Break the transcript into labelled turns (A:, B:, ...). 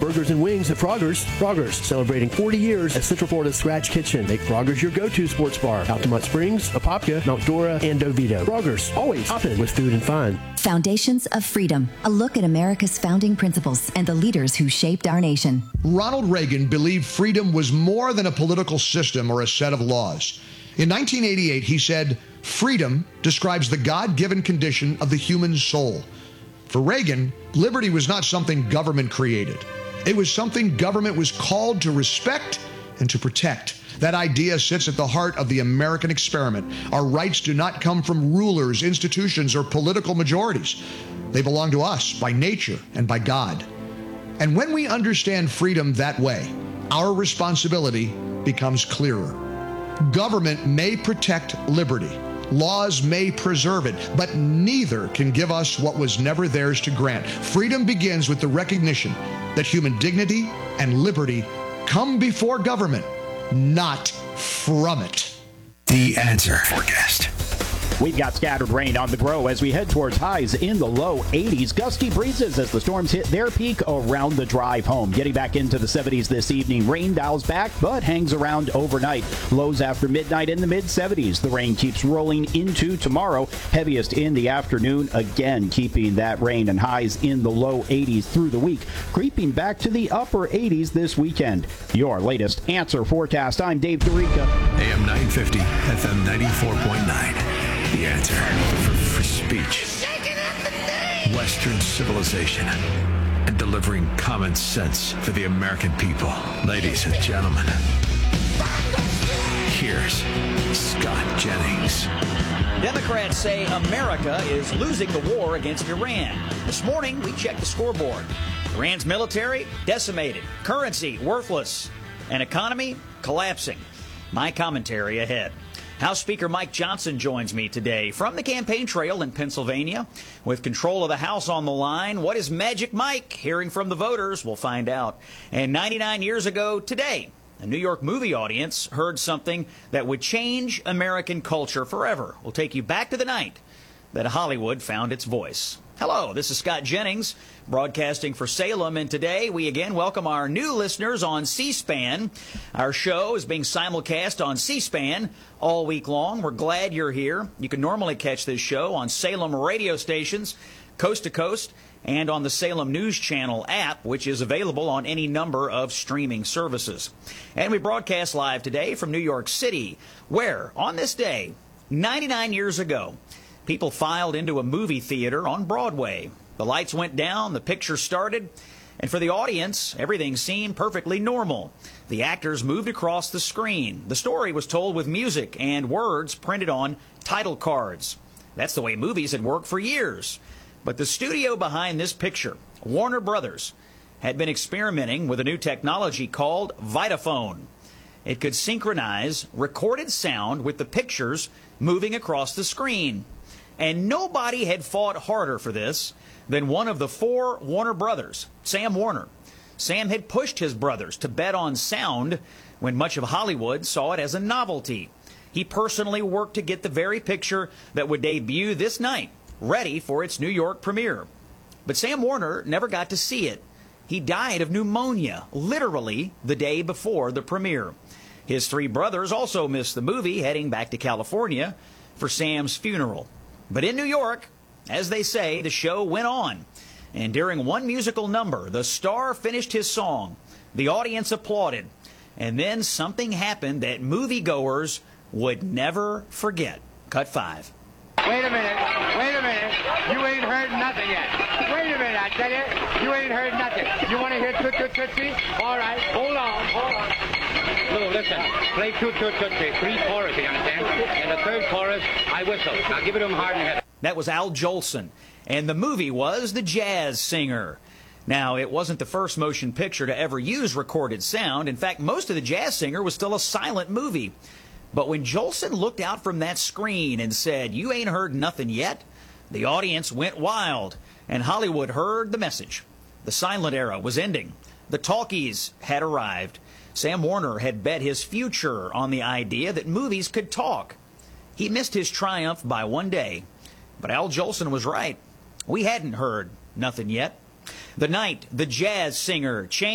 A: burgers and wings at Frogger's. Frogger's, celebrating 40 years at Central Florida's Scratch Kitchen. Make Frogger's your go-to sports bar. Altamont Springs, Apopka, Mount Dora, and Oviedo. Frogger's, always hopping with food and fun.
B: Foundations of Freedom, a look at America's founding principles and the leaders who shaped our nation.
C: Ronald Reagan believed freedom was more than a political system or a set of laws. In 1988, he said, "Freedom describes the God-given condition of the human soul." For Reagan, liberty was not something government created. It was something government was called to respect and to protect. That idea sits at the heart of the American experiment. Our rights do not come from rulers, institutions, or political majorities. They belong to us by nature and by God. And when we understand freedom that way, our responsibility becomes clearer. Government may protect liberty. Laws may preserve it, but neither can give us what was never theirs to grant. Freedom begins with the recognition that human dignity and liberty come before government, not from it.
D: The Answer Forecast.
E: We've got scattered rain on the grow as we head towards highs in the low 80s. Gusty breezes as the storms hit their peak around the drive home. Getting back into the 70s this evening. Rain dials back, but hangs around overnight. Lows after midnight in the mid-70s. The rain keeps rolling into tomorrow. Heaviest in the afternoon. Again, keeping that rain and highs in the low 80s through the week. Creeping back to the upper 80s this weekend. Your latest Answer Forecast. I'm Dave Dorica.
D: AM 950, FM 94.9. The Answer for free speech, Western civilization, and delivering common sense for the American people. Ladies and gentlemen, here's Scott Jennings.
F: Democrats say America is losing the war against Iran. This morning, we checked the scoreboard. Iran's military decimated, currency worthless, and economy collapsing. My commentary ahead. House Speaker Mike Johnson joins me today from the campaign trail in Pennsylvania. With control of the House on the line, what is Magic Mike? Hearing from the voters, we'll find out. And 99 years ago today, a New York movie audience heard something that would change American culture forever. We'll take you back to the night that Hollywood found its voice. Hello, this is Scott Jennings, broadcasting for Salem, and today we again welcome our new listeners on C-SPAN. Our show is being simulcast on C-SPAN all week long. We're glad you're here. You can normally catch this show on Salem radio stations, coast to coast, and on the Salem News Channel app, which is available on any number of streaming services. And we broadcast live today from New York City, where on this day, 99 years ago, people filed into a movie theater on Broadway. The lights went down, the picture started, and for the audience, everything seemed perfectly normal. The actors moved across the screen. The story was told with music and words printed on title cards. That's the way movies had worked for years. But the studio behind this picture, Warner Brothers, had been experimenting with a new technology called Vitaphone. It could synchronize recorded sound with the pictures moving across the screen. And nobody had fought harder for this than one of the four Warner brothers, Sam Warner. Sam had pushed his brothers to bet on sound when much of Hollywood saw it as a novelty. He personally worked to get the very picture that would debut this night, ready for its New York premiere. But Sam Warner never got to see it. He died of pneumonia, literally the day before the premiere. His three brothers also missed the movie, heading back to California for Sam's funeral. But in New York, as they say, the show went on. And during one musical number, the star finished his song. The audience applauded. And then something happened that moviegoers would never forget. Cut 5.
G: Wait a minute. You ain't heard nothing yet. Wait a minute, I tell you ain't heard nothing. You want to hear Toot Toot Tootsie? All right, hold on. Lou, listen. Play Toot Toot Tootsie. 3 choruses, you understand? And the third chorus, I whistle. Now give it to him hard in the head.
F: That was Al Jolson. And the movie was The Jazz Singer. Now, it wasn't the first motion picture to ever use recorded sound. In fact, most of The Jazz Singer was still a silent movie. But when Jolson looked out from that screen and said, "You ain't heard nothing yet," the audience went wild, and Hollywood heard the message. The silent era was ending. The talkies had arrived. Sam Warner had bet his future on the idea that movies could talk. He missed his triumph by one day, but Al Jolson was right. We hadn't heard nothing yet. The night The Jazz Singer changed